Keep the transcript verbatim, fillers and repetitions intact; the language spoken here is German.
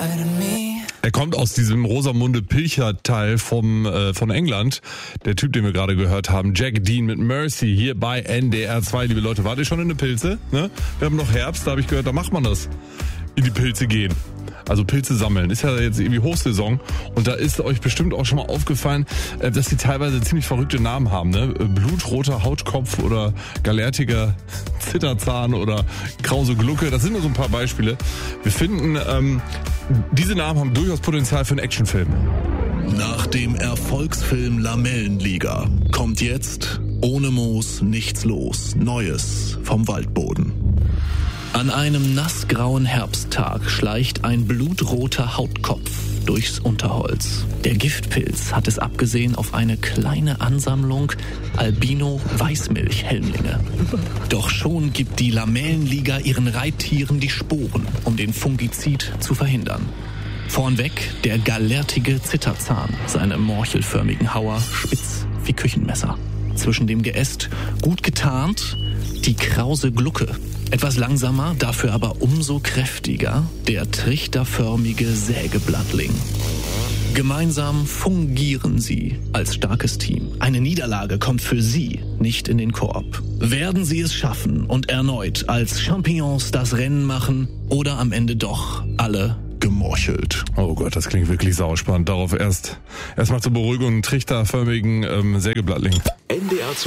Er kommt aus diesem Rosamunde Pilcher-Teil vom äh, von England. Der Typ, den wir gerade gehört haben, Jack Dean mit Mercy, hier bei N D R zwei. Liebe Leute, wart ihr schon in eine Pilze? Ne? Wir haben noch Herbst, da habe ich gehört, da macht man das. In die Pilze gehen. Also Pilze sammeln. Ist ja jetzt irgendwie Hochsaison. Und da ist euch bestimmt auch schon mal aufgefallen, dass die teilweise ziemlich verrückte Namen haben. Ne? Blutroter Hautkopf oder galertiger Zitterzahn oder krause Glucke. Das sind nur so ein paar Beispiele. Wir finden, ähm, diese Namen haben durchaus Potenzial für einen Actionfilm. Nach dem Erfolgsfilm Lamellenliga kommt jetzt Ohne Moos nichts los. Neues vom Waldboden. An einem nassgrauen Herbsttag schleicht ein blutroter Hautkopf durchs Unterholz. Der Giftpilz hat es abgesehen auf eine kleine Ansammlung Albino-Weißmilch-Helmlinge. Doch schon gibt die Lamellenliga ihren Reittieren die Sporen, um den Fungizid zu verhindern. Vornweg der galertige Zitterzahn, seine morchelförmigen Hauer spitz wie Küchenmesser. Zwischen dem Geäst, gut getarnt, die krause Glucke. Etwas langsamer, dafür aber umso kräftiger, der trichterförmige Sägeblattling. Gemeinsam fungieren sie als starkes Team. Eine Niederlage kommt für sie nicht in den Korb. Werden sie es schaffen und erneut als Champignons das Rennen machen oder am Ende doch alle gemorchelt? Oh Gott, das klingt wirklich sauspannend. Darauf erst erstmal zur Beruhigung einen trichterförmigen ähm, Sägeblattling. N D R